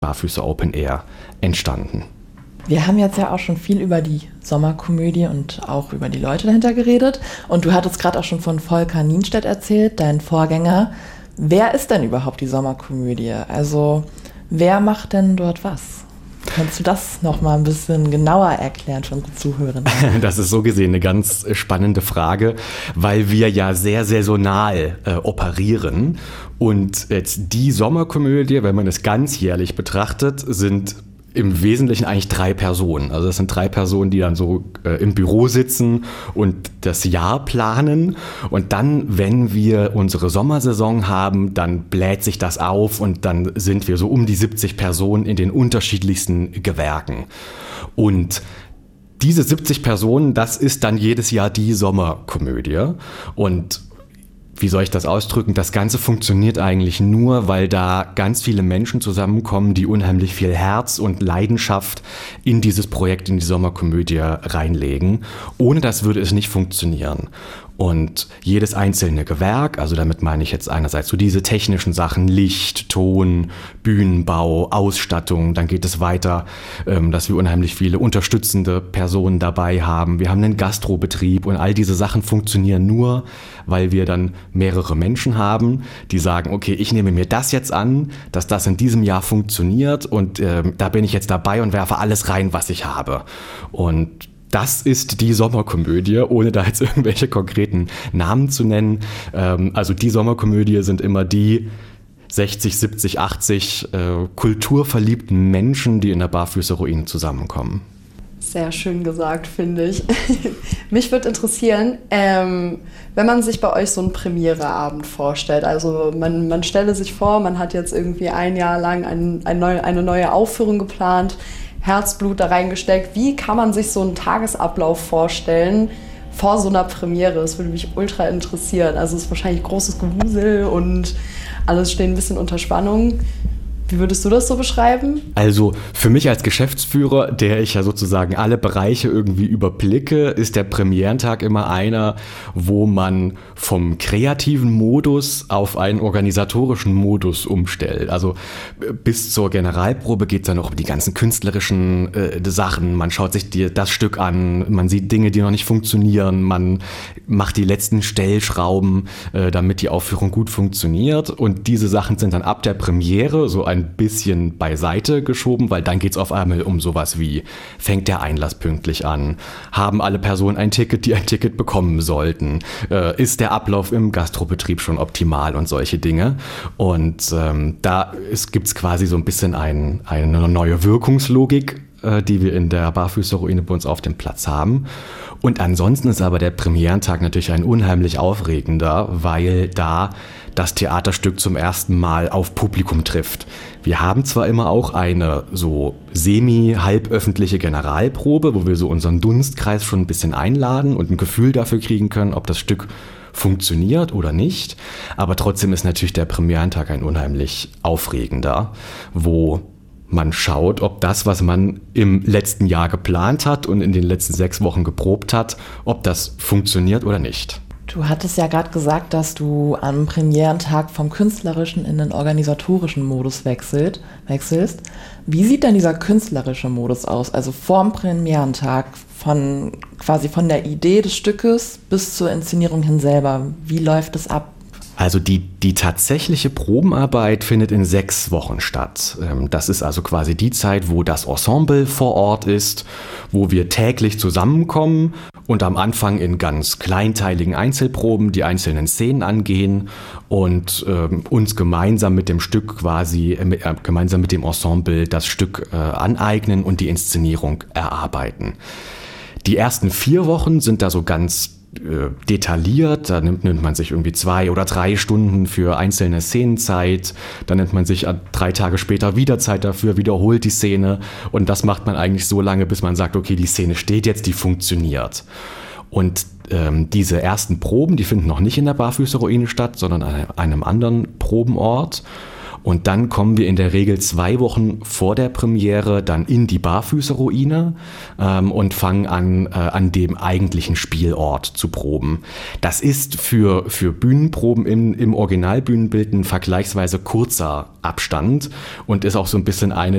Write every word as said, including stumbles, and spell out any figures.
Barfüßer Open Air entstanden. Wir haben jetzt ja auch schon viel über die Sommerkomödie und auch über die Leute dahinter geredet. Und du hattest gerade auch schon von Volker Nienstedt erzählt, dein Vorgänger. Wer ist denn überhaupt die Sommerkomödie? Also wer macht denn dort was? Kannst du das noch mal ein bisschen genauer erklären für unsere Zuhörer? Das ist so gesehen eine ganz spannende Frage, weil wir ja sehr saisonal äh, operieren. Und jetzt die Sommerkomödie, wenn man es ganzjährlich betrachtet, sind im Wesentlichen eigentlich drei Personen. Also das sind drei Personen, die dann so äh, im Büro sitzen und das Jahr planen. Und dann, wenn wir unsere Sommersaison haben, dann bläht sich das auf und dann sind wir so um die siebzig Personen in den unterschiedlichsten Gewerken. Und diese siebzig Personen, das ist dann jedes Jahr die Sommerkomödie. Und wie soll ich das ausdrücken? Das Ganze funktioniert eigentlich nur, weil da ganz viele Menschen zusammenkommen, die unheimlich viel Herz und Leidenschaft in dieses Projekt, in die Sommerkomödie reinlegen. Ohne das würde es nicht funktionieren. Und jedes einzelne Gewerk, also damit meine ich jetzt einerseits so diese technischen Sachen, Licht, Ton, Bühnenbau, Ausstattung, dann geht es weiter, dass wir unheimlich viele unterstützende Personen dabei haben. Wir haben einen Gastrobetrieb und all diese Sachen funktionieren nur, weil wir dann mehrere Menschen haben, die sagen, okay, ich nehme mir das jetzt an, dass das in diesem Jahr funktioniert und äh, da bin ich jetzt dabei und werfe alles rein, was ich habe. Und das ist die Sommerkomödie, ohne da jetzt irgendwelche konkreten Namen zu nennen. Ähm, also die Sommerkomödie sind immer die sechzig, siebzig, achtzig äh, kulturverliebten Menschen, die in der Barfüßer-Ruine zusammenkommen. Sehr schön gesagt, finde ich. Mich würde interessieren, ähm, wenn man sich bei euch so einen Premiereabend vorstellt, also man, man stelle sich vor, man hat jetzt irgendwie ein Jahr lang ein, ein neu, eine neue Aufführung geplant, Herzblut da reingesteckt. Wie kann man sich so einen Tagesablauf vorstellen vor so einer Premiere? Das würde mich ultra interessieren. Also es ist wahrscheinlich großes Gewusel und alles steht ein bisschen unter Spannung. Wie würdest du das so beschreiben? Also für mich als Geschäftsführer, der ich ja sozusagen alle Bereiche irgendwie überblicke, ist der Premierentag immer einer, wo man vom kreativen Modus auf einen organisatorischen Modus umstellt. Also bis zur Generalprobe geht es dann auch um die ganzen künstlerischen äh, Sachen. Man schaut sich die, das Stück an, man sieht Dinge, die noch nicht funktionieren, man macht die letzten Stellschrauben, äh, damit die Aufführung gut funktioniert. Und diese Sachen sind dann ab der Premiere so ein ein bisschen beiseite geschoben, weil dann geht es auf einmal um sowas wie, fängt der Einlass pünktlich an? Haben alle Personen ein Ticket, die ein Ticket bekommen sollten? Äh, ist der Ablauf im Gastrobetrieb schon optimal und solche Dinge? Und ähm, da gibt es quasi so ein bisschen ein, eine neue Wirkungslogik, äh, die wir in der Barfüßer-Ruine bei uns auf dem Platz haben. Und ansonsten ist aber der Premierentag natürlich ein unheimlich aufregender, weil da das Theaterstück zum ersten Mal auf Publikum trifft. Wir haben zwar immer auch eine so semi-halböffentliche Generalprobe, wo wir so unseren Dunstkreis schon ein bisschen einladen und ein Gefühl dafür kriegen können, ob das Stück funktioniert oder nicht. Aber trotzdem ist natürlich der Premierentag ein unheimlich aufregender, wo man schaut, ob das, was man im letzten Jahr geplant hat und in den letzten sechs Wochen geprobt hat, ob das funktioniert oder nicht. Du hattest ja gerade gesagt, dass du am Premierentag vom künstlerischen in den organisatorischen Modus wechselt, wechselst. Wie sieht denn dieser künstlerische Modus aus? Also vorm Premierentag, von quasi von der Idee des Stückes bis zur Inszenierung hin selber. Wie läuft es ab? Also die, die tatsächliche Probenarbeit findet in sechs Wochen statt. Das ist also quasi die Zeit, wo das Ensemble vor Ort ist, wo wir täglich zusammenkommen und am Anfang in ganz kleinteiligen Einzelproben die einzelnen Szenen angehen und äh, uns gemeinsam mit dem Stück quasi, äh, gemeinsam mit dem Ensemble das Stück äh, aneignen und die Inszenierung erarbeiten. Die ersten vier Wochen sind da so ganz detailliert, da nimmt, nimmt man sich irgendwie zwei oder drei Stunden für einzelne Szenen Zeit, dann nimmt man sich drei Tage später wieder Zeit dafür, wiederholt die Szene und das macht man eigentlich so lange, bis man sagt, okay, die Szene steht jetzt, die funktioniert. Und ähm, diese ersten Proben, die finden noch nicht in der Barfüßer-Ruine statt, sondern an einem anderen Probenort. Und dann kommen wir in der Regel zwei Wochen vor der Premiere dann in die Barfüßerruine ähm, und fangen an, äh, an dem eigentlichen Spielort zu proben. Das ist für, für Bühnenproben im, im Originalbühnenbild ein vergleichsweise kurzer Abstand und ist auch so ein bisschen eine